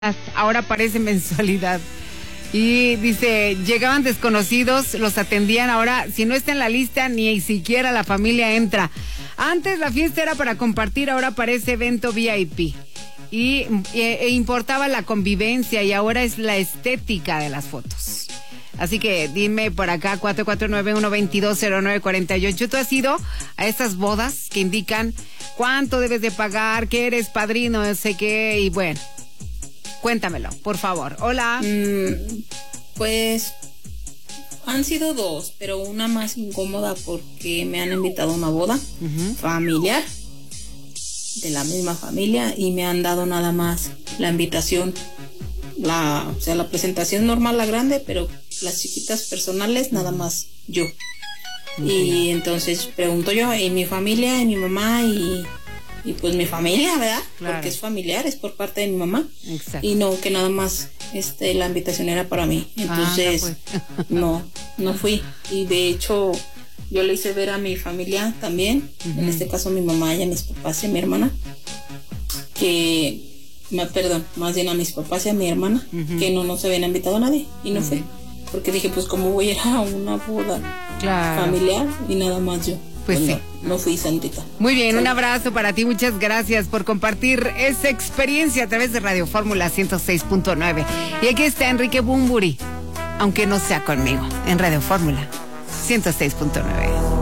ahora parece mensualidad. Y dice, llegaban desconocidos, los atendían, ahora si no está en la lista ni siquiera la familia entra. Antes la fiesta era para compartir, ahora parece evento VIP. E importaba la convivencia y ahora es la estética de las fotos. Así que dime por acá, 449-122-0948, ¿tú has ido a estas bodas que indican cuánto debes de pagar, que eres padrino, no sé qué, y bueno? Cuéntamelo, por favor. Hola. Pues han sido dos, pero una más incómoda porque me han invitado a una boda familiar, de la misma familia, y me han dado nada más la invitación, la presentación normal, la grande, pero las chiquitas personales nada más yo. Y entonces pregunto yo, y mi familia, y mi mamá, y pues mi familia, ¿verdad? Claro. Porque es familiar, es por parte de mi mamá. Exacto. Y no, que nada más la invitación era para mí. Entonces, no fui. Y de hecho, yo le hice ver a mi familia también, en este caso a mi mamá y a mis papás y a mi hermana, más bien a mis papás y a mi hermana, que no se habían invitado a nadie. Y no fui. Porque dije, pues como voy a ir a una boda familiar y nada más yo. Pues sí. No fui santita. Muy bien, un abrazo para ti, muchas gracias por compartir esa experiencia a través de Radio Fórmula 106.9. Y aquí está Enrique Bunbury, aunque no sea conmigo, en Radio Fórmula 106.9.